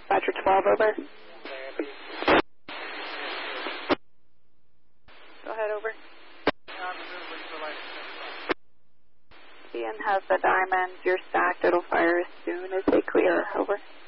Dispatcher 12, over. Go ahead, over. Ian has the diamonds. You're stacked. It'll fire as soon as they clear. Over.